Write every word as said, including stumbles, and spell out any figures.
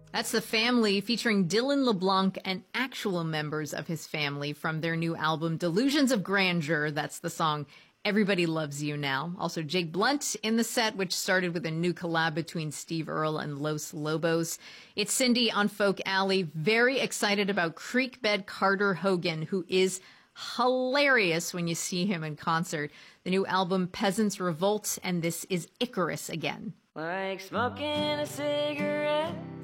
That's The Family, featuring Dylan LeBlanc and actual members of his family from their new album, Delusions of Grandeur. That's the song Everybody Loves You Now. Also, Jake Blunt in the set, which started with a new collab between Steve Earle and Los Lobos. It's Cindy on Folk Alley. Very excited about Creekbed Carter Hogan, who is hilarious when you see him in concert. The new album, Peasants Revolt, and this is Icarus again. Like smoking a cigarette